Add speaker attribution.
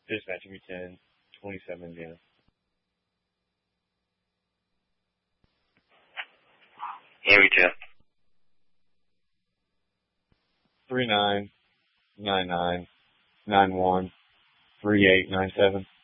Speaker 1: Dispatch every 10, 27 Indiana.
Speaker 2: Every 10.
Speaker 1: 3999913897.